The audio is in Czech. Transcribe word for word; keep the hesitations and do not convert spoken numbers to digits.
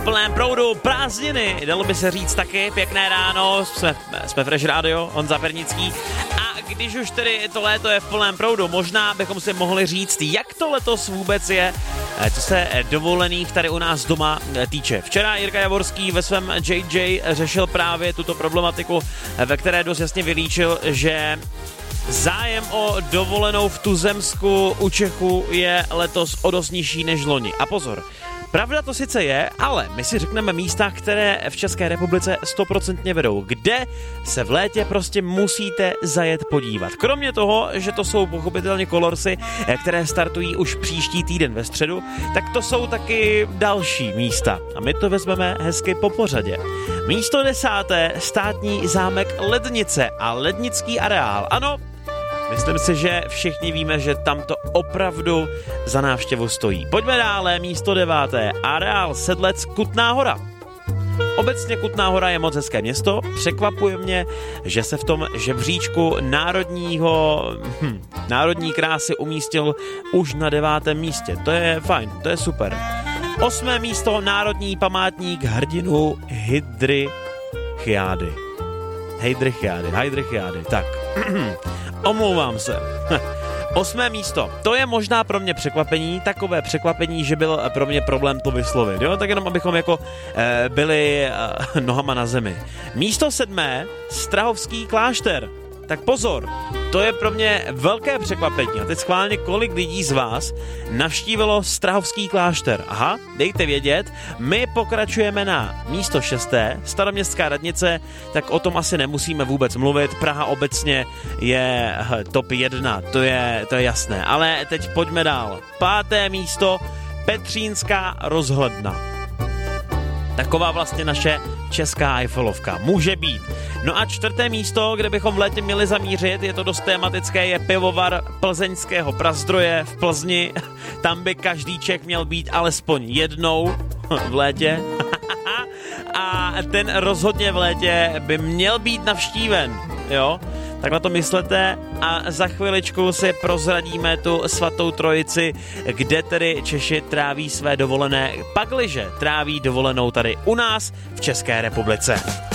plném proudu, prázdniny, dalo by se říct taky, pěkné ráno, jsme, jsme Fresh Radio, Honza Pernický. A když už tedy to léto je v plném proudu, možná bychom si mohli říct, jak to letos vůbec je, co se dovolených tady u nás doma týče. Včera Jirka Javorský ve svém J J řešil právě tuto problematiku, ve které dost jasně vylíčil, že zájem o dovolenou v tuzemsku u Čechů je letos o dost nižší než loni. A pozor, pravda to sice je, ale my si řekneme místa, které v České republice stoprocentně vedou, kde se v létě prostě musíte zajet podívat. Kromě toho, že to jsou pochopitelně Colorsy, které startují už příští týden ve středu, tak to jsou taky další místa. A my to vezmeme hezky po pořadě. Místo desáté, státní zámek Lednice a lednický areál. Ano, myslím si, že všichni víme, že tam to opravdu za návštěvu stojí. Pojďme dále, místo deváté, areál Sedlec Kutná Hora. Obecně Kutná Hora je moc hezké město, překvapuje mě, že se v tom žebříčku národního, hm, národní krásy umístil už na devátém místě. To je fajn, to je super. Osmé místo, národní památník hrdinu Hydrichyády. Hydrichyády, Hydrichyády, tak. Omlouvám se. Osmé místo. To je možná pro mě překvapení, takové překvapení, že byl pro mě problém to vyslovit, jo? Tak jenom abychom jako e, byli e, nohama na zemi. Místo sedmé, Strahovský klášter. Tak pozor, to je pro mě velké překvapení. A teď schválně, kolik lidí z vás navštívilo Strahovský klášter. Aha, dejte vědět. My pokračujeme na místo šesté, Staroměstská radnice, tak o tom asi nemusíme vůbec mluvit. Praha obecně je top jedna, to je, to je jasné. Ale teď pojďme dál. Páté místo, Petřínská rozhledna. Taková vlastně naše česká Eiffelovka. Může být. No a čtvrté místo, kde bychom v létě měli zamířit, je to dost tematické, je pivovar plzeňského Prazdroje v Plzni. Tam by každý Čech měl být alespoň jednou v létě. A ten rozhodně v létě by měl být navštíven, jo? Tak na to myslete a za chviličku si prozradíme tu svatou trojici, kde tedy Češi tráví své dovolené, pakliže tráví dovolenou tady u nás v České republice.